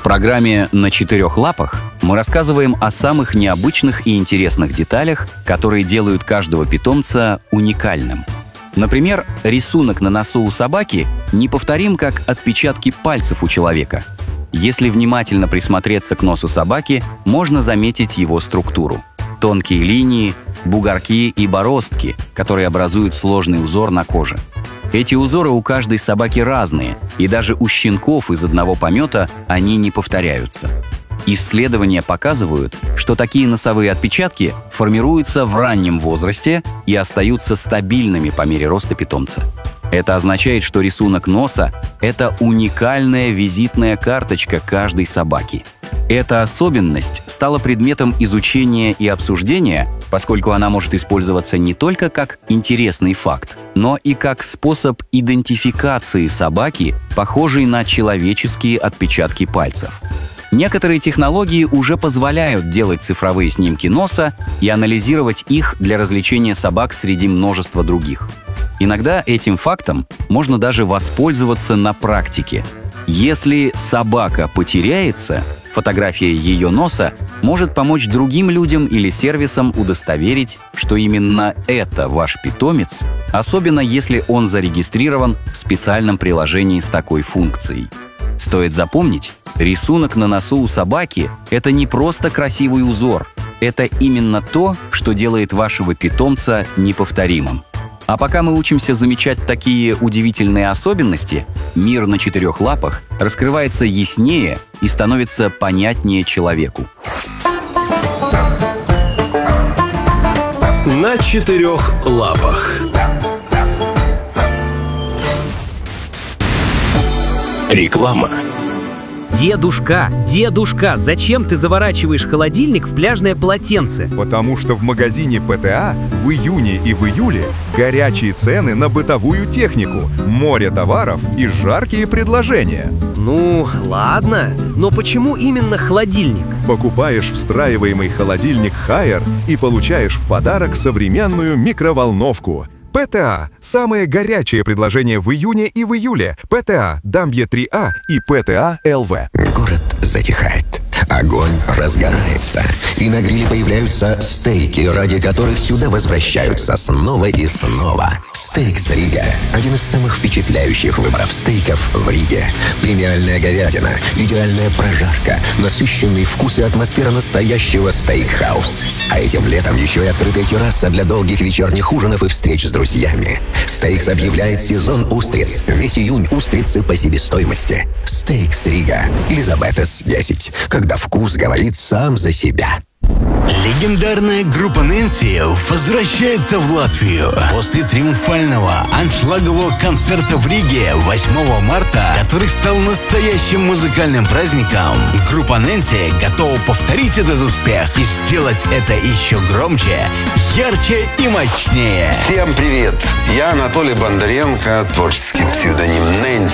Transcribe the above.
программе «На четырех лапах» мы рассказываем о самых необычных и интересных деталях, которые делают каждого питомца уникальным. Например, рисунок на носу у собаки неповторим, как отпечатки пальцев у человека. Если внимательно присмотреться к носу собаки, можно заметить его структуру. Тонкие линии, бугорки и бороздки, которые образуют сложный узор на коже. Эти узоры у каждой собаки разные, и даже у щенков из одного помета они не повторяются. Исследования показывают, что такие носовые отпечатки формируются в раннем возрасте и остаются стабильными по мере роста питомца. Это означает, что рисунок носа – это уникальная визитная карточка каждой собаки. Эта особенность стала предметом изучения и обсуждения, поскольку она может использоваться не только как интересный факт, но и как способ идентификации собаки, похожей на человеческие отпечатки пальцев. Некоторые технологии уже позволяют делать цифровые снимки носа и анализировать их для развлечения собак среди множества других. Иногда этим фактом можно даже воспользоваться на практике. Если собака потеряется, фотография ее носа может помочь другим людям или сервисам удостоверить, что именно это ваш питомец, особенно если он зарегистрирован в специальном приложении с такой функцией. Стоит запомнить, рисунок на носу у собаки – это не просто красивый узор, это именно то, что делает вашего питомца неповторимым. А пока мы учимся замечать такие удивительные особенности, мир на четырех лапах раскрывается яснее и становится понятнее человеку. На четырех лапах. Реклама. Дедушка, зачем ты заворачиваешь холодильник в пляжное полотенце? Потому что в магазине ПТА в июне и в июле горячие цены на бытовую технику, море товаров и жаркие предложения. Ну, ладно, но почему именно холодильник? Покупаешь встраиваемый холодильник Haier и получаешь в подарок современную микроволновку. ПТА – самые горячие предложения в июне и в июле. ПТА Дамбье 3А и ПТА ЛВ. Город затихает. Огонь разгорается. И на гриле появляются стейки, ради которых сюда возвращаются снова и снова. Стейкс Рига – один из самых впечатляющих выборов стейков в Риге. Премиальная говядина, идеальная прожарка, насыщенный вкус и атмосфера настоящего стейкхаус. А этим летом еще и открытая терраса для долгих вечерних ужинов и встреч с друзьями. Стейкс объявляет сезон устриц. Весь июнь устрицы по себестоимости. Стейкс Рига. Елизабетес 10. Когда вкус говорит сам за себя. Легендарная группа Нэнси возвращается в Латвию. После триумфального аншлагового концерта в Риге 8 марта, который стал настоящим музыкальным праздником, группа Нэнси готова повторить этот успех и сделать это еще громче, ярче и мощнее. Всем привет! Я Анатолий Бондаренко, творческий псевдоним Нэнси.